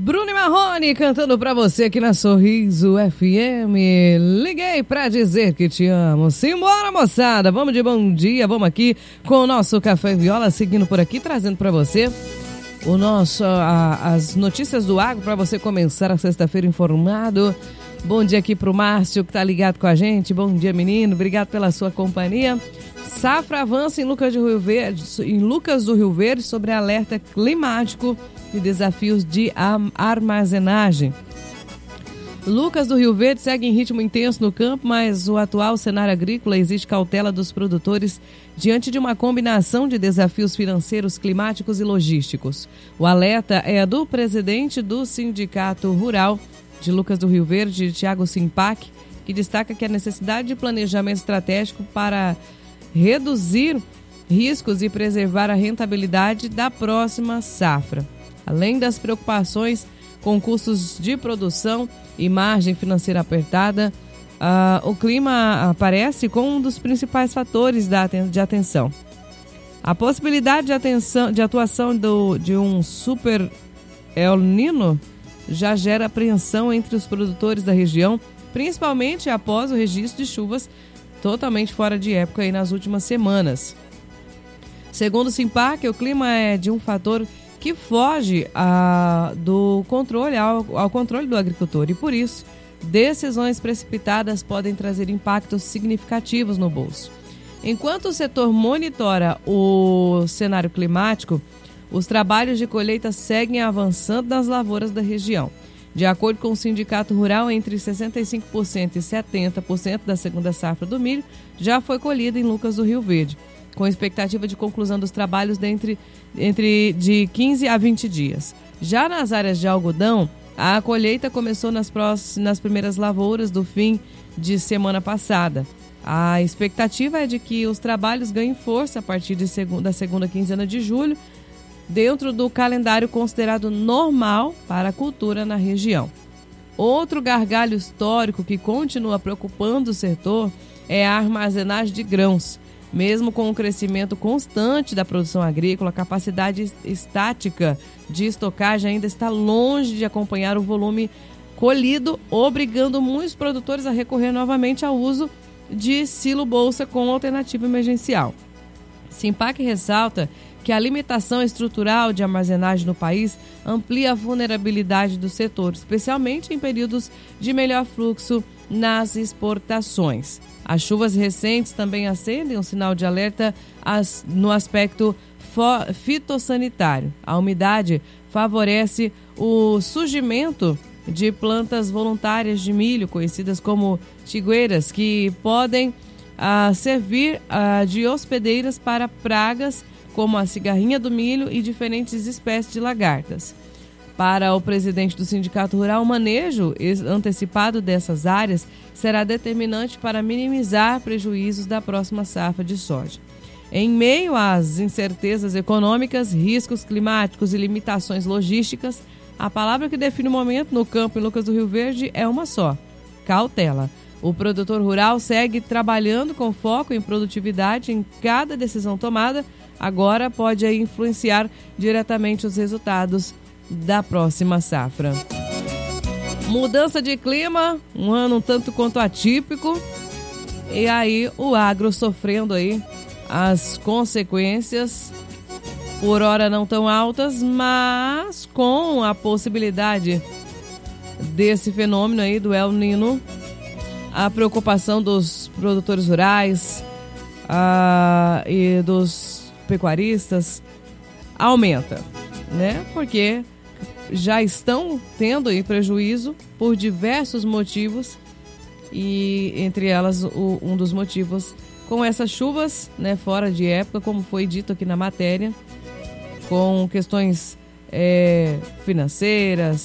Bruno e Marrone cantando pra você aqui na Sorriso FM. Liguei pra dizer que te amo. Simbora, moçada. Vamos de bom dia. Vamos aqui com o nosso Café Viola, seguindo por aqui, trazendo pra você as notícias do agro pra você começar a sexta-feira informado. Bom dia aqui pro Márcio que tá ligado com a gente. Bom dia, menino. Obrigado pela sua companhia. Safra avança em Lucas do Rio Verde sobre alerta climático e desafios de armazenagem. Lucas do Rio Verde segue em ritmo intenso no campo, mas o atual cenário agrícola exige cautela dos produtores diante de uma combinação de desafios financeiros, climáticos e logísticos. O alerta é do presidente do Sindicato Rural de Lucas do Rio Verde, Thiago Simpac, que destaca que a necessidade de planejamento estratégico para reduzir riscos e preservar a rentabilidade da próxima safra. Além das preocupações com custos de produção e margem financeira apertada, o clima aparece como um dos principais fatores de atenção. A possibilidade de atuação de um super El Niño já gera apreensão entre os produtores da região, principalmente após o registro de chuvas totalmente fora de época aí nas últimas semanas. Segundo o Simpac, o clima é de um fator que foge do controle ao controle do agricultor e, por isso, decisões precipitadas podem trazer impactos significativos no bolso. Enquanto o setor monitora o cenário climático, os trabalhos de colheita seguem avançando nas lavouras da região. De acordo com o Sindicato Rural, entre 65% e 70% da segunda safra do milho já foi colhida em Lucas do Rio Verde, com expectativa de conclusão dos trabalhos de 15 a 20 dias. Já nas áreas de algodão, a colheita começou nas primeiras lavouras do fim de semana passada. A expectativa é de que os trabalhos ganhem força a partir da segunda quinzena de julho, dentro do calendário considerado normal para a cultura na região. Outro gargalo histórico que continua preocupando o setor é a armazenagem de grãos. Mesmo com o crescimento constante da produção agrícola, a capacidade estática de estocagem ainda está longe de acompanhar o volume colhido, obrigando muitos produtores a recorrer novamente ao uso de silo-bolsa como alternativa emergencial. Simpac ressalta que a limitação estrutural de armazenagem no país amplia a vulnerabilidade do setor, especialmente em períodos de melhor fluxo nas exportações. As chuvas recentes também acendem um sinal de alerta no aspecto fitossanitário. A umidade favorece o surgimento de plantas voluntárias de milho, conhecidas como tigueiras, que podem servir de hospedeiras para pragas como a cigarrinha do milho e diferentes espécies de lagartas. Para o presidente do Sindicato Rural, o manejo antecipado dessas áreas será determinante para minimizar prejuízos da próxima safra de soja. Em meio às incertezas econômicas, riscos climáticos e limitações logísticas, a palavra que define o momento no campo em Lucas do Rio Verde é uma só: cautela. O produtor rural segue trabalhando com foco em produtividade em cada decisão tomada. Agora pode influenciar diretamente os resultados da próxima safra. Mudança de clima, um ano um tanto quanto atípico, e aí o agro sofrendo aí as consequências, por hora não tão altas, mas com a possibilidade desse fenômeno aí do El Niño, a preocupação dos produtores rurais e dos pecuaristas aumenta, né? Porque já estão tendo aí prejuízo por diversos motivos e entre elas um dos motivos com essas chuvas, né, fora de época, como foi dito aqui na matéria, com questões financeiras,